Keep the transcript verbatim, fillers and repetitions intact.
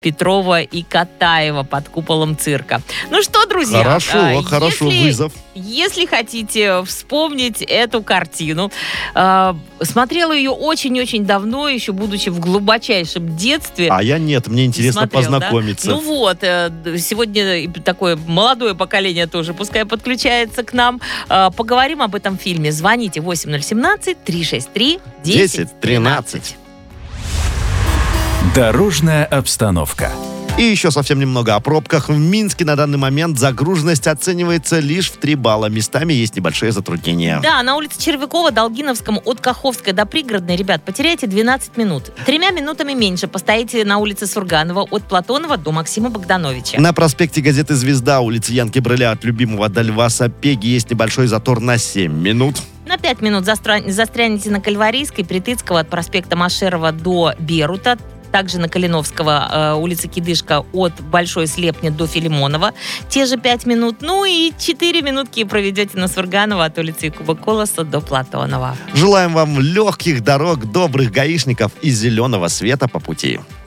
Петрова и Катаева под куполом цирка. Ну что, друзья, Хорошо, э, хорошо, если, вызов. Если хотите вспомнить эту картину, э, смотрела ее очень-очень давно, еще будучи в глубочайшем детстве. А я нет, мне интересно Смотрел, познакомиться. Да? Ну вот, э, сегодня такое молодое поколение тоже пускай подключается к нам. Э, поговорим об этом фильме. Звоните восемь ноль один семь три шесть три десять тринадцать. Дорожная обстановка. И еще совсем немного о пробках. В Минске на данный момент загруженность оценивается лишь в три балла. Местами есть небольшие затруднения. Да, на улице Червякова, Долгиновском, от Каховской до Пригородной, ребят, потеряете двенадцать минут. Тремя минутами меньше постоите на улице Сурганова от Платонова до Максима Богдановича. На проспекте газеты «Звезда», улице Янки Брыля от Любимого до Льва Сапеги есть небольшой затор на семь минут. На пять минут застра... застрянете на Кальварийской, Притыцкого от проспекта Машерова до Берута. Также на Калиновского, э, улица Кидышка от Большой Слепни до Филимонова. Те же пять минут. Ну и четыре минутки проведете на Сурганова от улицы Якуба Колоса до Платонова. Желаем вам легких дорог, добрых гаишников и зеленого света по пути.